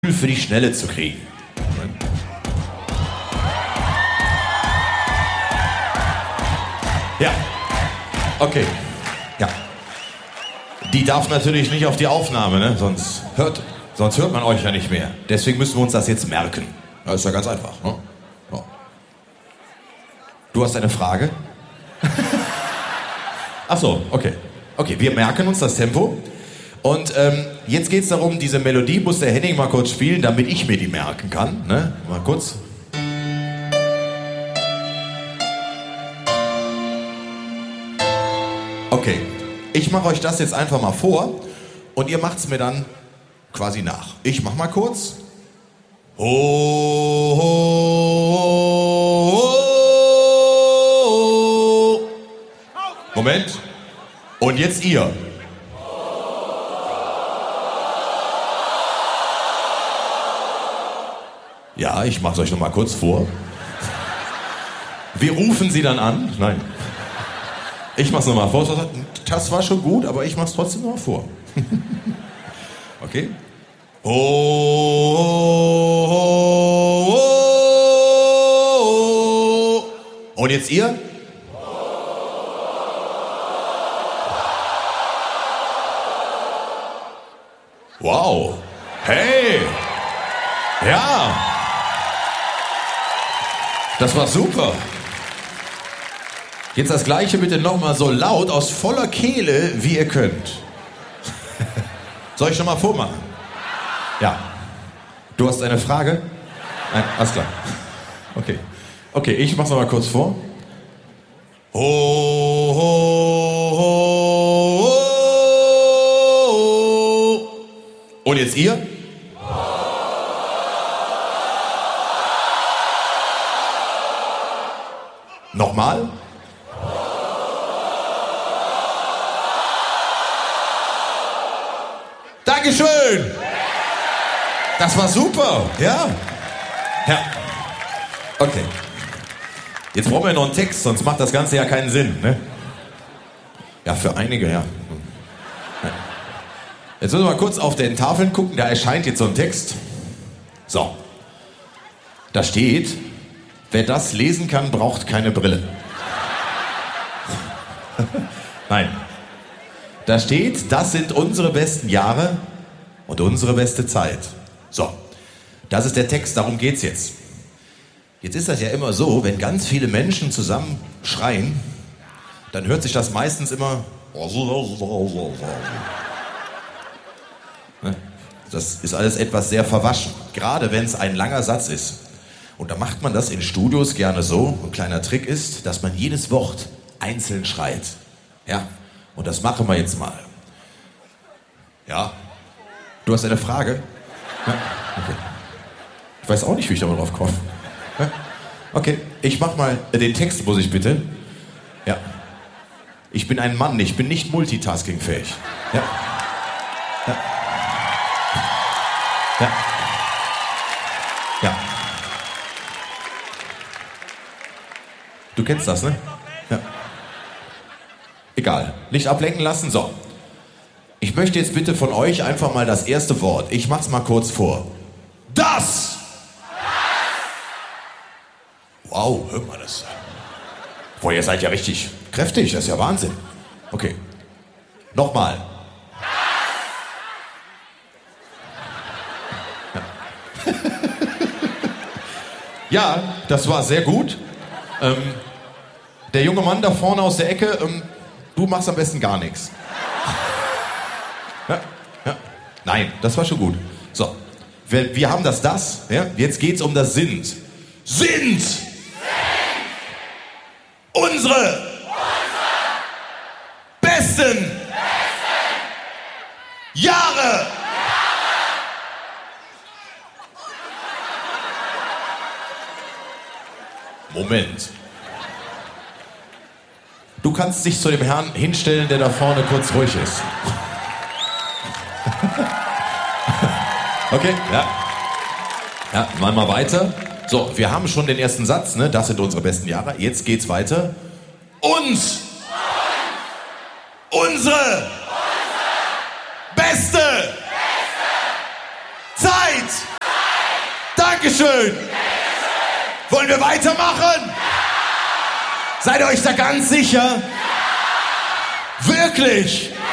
für die Schnelle zu kriegen. Ja, okay. Ja. Die darf natürlich nicht auf die Aufnahme, ne? Sonst hört man euch ja nicht mehr. Deswegen müssen wir uns das jetzt merken. Das ist ja ganz einfach. Ne? Ja. Du hast eine Frage? Ach so, okay. Okay, wir merken uns das Tempo. Und jetzt geht es darum, diese Melodie muss der Henning mal kurz spielen, damit ich mir die merken kann. Ne? Mal kurz. Okay, ich mache euch das jetzt einfach mal vor und ihr macht es mir dann quasi nach. Ich mach mal kurz. Ho, ho, ho. Moment. Und jetzt ihr. Ja, ich mach's euch noch mal kurz vor. Wir rufen sie dann an. Nein. Ich mach's noch mal vor. Das war schon gut, aber ich mach's trotzdem noch mal vor. Okay? Oh, oh, oh, oh. Und jetzt ihr? Wow. Hey. Ja. Das war super. Jetzt das Gleiche bitte nochmal so laut aus voller Kehle, wie ihr könnt. Soll ich schon mal vormachen? Ja. Du hast eine Frage? Nein, alles klar. Okay. Okay, ich mach's noch mal kurz vor. Ho, ho, ho, ho. Und jetzt ihr? Nochmal? Dankeschön! Das war super, ja. Ja. Okay. Jetzt brauchen wir noch einen Text, sonst macht das Ganze ja keinen Sinn, ne? Ja, für einige, ja. Jetzt müssen wir mal kurz auf den Tafeln gucken, da erscheint jetzt so ein Text. So. Da steht: Wer das lesen kann, braucht keine Brille. Nein. Da steht, das sind unsere besten Jahre und unsere beste Zeit. So, das ist der Text, darum geht's jetzt. Jetzt ist das ja immer so, wenn ganz viele Menschen zusammen schreien, dann hört sich das meistens immer... Das ist alles etwas sehr verwaschen, gerade wenn es ein langer Satz ist. Und da macht man das in Studios gerne so. Ein kleiner Trick ist, dass man jedes Wort einzeln schreit. Ja, und das machen wir jetzt mal. Ja, du hast eine Frage? Ja, okay. Ich weiß auch nicht, wie ich da mal drauf komme. Ja? Okay, ich mach mal den Text, muss ich bitte. Ja. Ich bin ein Mann, ich bin nicht multitaskingfähig. Ja. Ja. Ja. Ja. Du kennst das, ne? Ja. Egal. Nicht ablenken lassen. So. Ich möchte jetzt bitte von euch einfach mal das erste Wort. Ich mach's mal kurz vor. Das! Wow, hört mal das. Boah, ihr seid ja richtig kräftig. Das ist ja Wahnsinn. Okay. Nochmal. Ja. Ja, das war sehr gut. Der junge Mann da vorne aus der Ecke, du machst am besten gar nichts. Ja, ja. Nein, das war schon gut. So, wir haben das. Ja? Jetzt geht's um das Sind. Sind! Unsere besten Jahre! Moment. Du kannst dich zu dem Herrn hinstellen, der da vorne kurz ruhig ist. Okay, ja. Ja, mal weiter. So, wir haben schon den ersten Satz, ne? Das sind unsere besten Jahre. Jetzt geht's weiter. Uns! Unsere! Beste! Zeit! Dankeschön. Wollen wir weitermachen? Seid ihr euch da ganz sicher? Wirklich?